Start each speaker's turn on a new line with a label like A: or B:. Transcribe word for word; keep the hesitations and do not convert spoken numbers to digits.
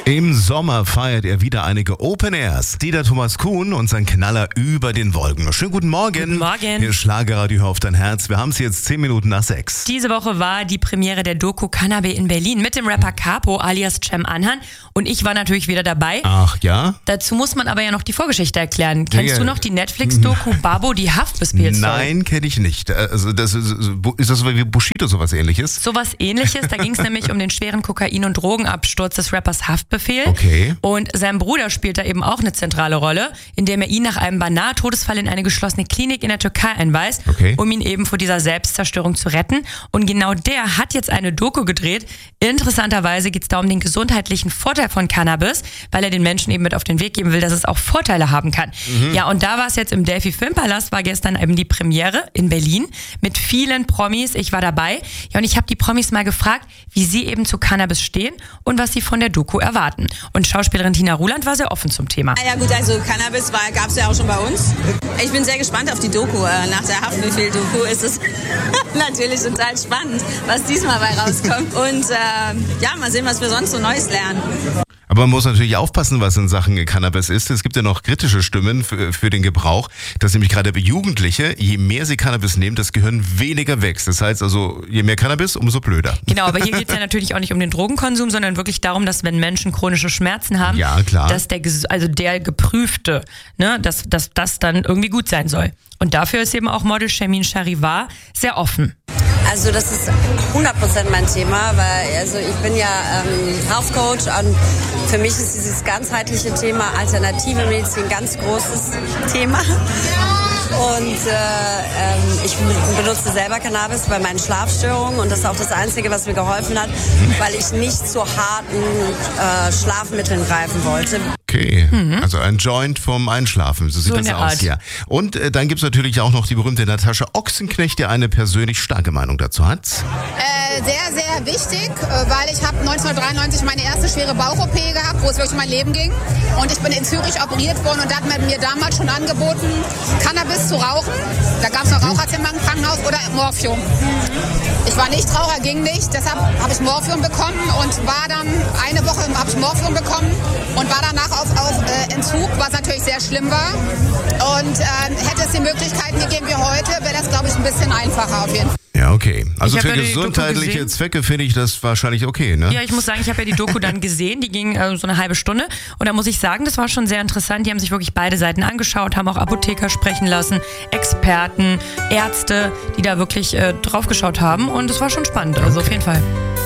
A: Im Sommer feiert er wieder einige Open Airs. Dieter Thomas Kuhn und sein Knaller über den Wolken. Schönen guten Morgen.
B: Guten Morgen.
A: Hier ist Schlagerradio, hör auf dein Herz. Wir haben es jetzt zehn Minuten nach sechs.
B: Diese Woche war die Premiere der Doku Cannabis in Berlin mit dem Rapper Capo alias Cem Anhan. Und ich war natürlich wieder dabei.
A: Ach ja?
B: Dazu muss man aber ja noch die Vorgeschichte erklären. Kennst
A: Ja.
B: du noch die Netflix-Doku Babo, die Haft bespielt?
A: Nein, kenne ich nicht. Also das ist, ist das so wie Bushido, sowas ähnliches?
B: Sowas ähnliches. Da ging es nämlich um den schweren Kokain- und Drogenabsturz des Rappers Haftbefehl.
A: Okay.
B: Und sein Bruder spielt da eben auch eine zentrale Rolle, indem er ihn nach einem beinahe Todesfall in eine geschlossene Klinik in der Türkei einweist,
A: Okay.
B: um ihn eben vor dieser Selbstzerstörung zu retten. Und genau der hat jetzt eine Doku gedreht. Interessanterweise geht es da um den gesundheitlichen Vorteil von Cannabis, weil er den Menschen eben mit auf den Weg geben will, dass es auch Vorteile haben kann. Mhm. Ja, und da war es jetzt im Delphi Filmpalast, war gestern eben die Premiere in Berlin mit vielen Promis. Ich war dabei. Ja, und ich habe die Promis mal gefragt, wie sie eben zu Cannabis stehen und was sie von der Doku erwarten. Und Schauspielerin Tina Ruland war sehr offen zum Thema.
C: Ja gut, also Cannabis gab es ja auch schon bei uns. Ich bin sehr gespannt auf die Doku. Nach der Haftbefehl-Doku ist es natürlich total spannend, was diesmal bei rauskommt. Und äh, ja, mal sehen, was wir sonst so Neues lernen.
A: Aber man muss natürlich aufpassen, was in Sachen Cannabis ist. Es gibt ja noch kritische Stimmen für, für den Gebrauch, dass nämlich gerade bei Jugendliche, je mehr sie Cannabis nehmen, das Gehirn weniger wächst. Das heißt also, je mehr Cannabis, umso blöder.
B: Genau, aber hier geht es ja natürlich auch nicht um den Drogenkonsum, sondern wirklich darum, dass wenn Menschen chronische Schmerzen haben,
A: Ja, klar.
B: dass der, also der Geprüfte, ne, dass, dass das dann irgendwie gut sein soll. Und dafür ist eben auch Model Shermin Charivar sehr offen.
D: Also das ist hundert Prozent mein Thema, weil also ich bin ja ähm, Health Coach und für mich ist dieses ganzheitliche Thema alternative Medizin ein ganz großes Thema. Und äh, ähm, ich benutze selber Cannabis bei meinen Schlafstörungen und das ist auch das Einzige, was mir geholfen hat, weil ich nicht zu harten äh, Schlafmitteln greifen wollte.
A: Okay, mhm. Also ein Joint vom Einschlafen, so sieht
B: So in
A: das
B: der
A: aus
B: Art.
A: hier. Und äh, dann gibt's natürlich auch noch die berühmte Natascha Ochsenknecht, die eine persönlich starke Meinung dazu hat.
E: Äh, sehr, sehr wichtig, äh, weil ich habe neunzehnhundertdreiundneunzig meine erste schwere Bauch-O P gehabt, wo es wirklich um mein Leben ging. Und ich bin in Zürich operiert worden und da hat man mir damals schon angeboten, Cannabis zu rauchen. Da gab es noch Raucherzimmer im Krankenhaus oder Morphium. Ich war nicht Raucher, ging nicht, deshalb habe ich Morphium bekommen und war dann, eine Woche habe ich Morphium bekommen und war danach auf, auf äh, Entzug, was natürlich sehr schlimm war. Und äh, hätte es die Möglichkeiten gegeben wie heute, wäre das, glaube ich, ein bisschen einfacher auf jeden Fall.
A: Ja, okay. Also
B: Ich hab
A: für
B: ja die Doku
A: gesundheitliche
B: gesehen.
A: Zwecke finde ich das wahrscheinlich okay, ne?
B: Ja, ich muss sagen, ich habe ja die Doku dann gesehen, die ging äh, so eine halbe Stunde und da muss ich sagen, das war schon sehr interessant. Die haben sich wirklich beide Seiten angeschaut, haben auch Apotheker sprechen lassen, Experten, Ärzte, die da wirklich äh, drauf geschaut haben und es war schon spannend, also auf jeden Fall.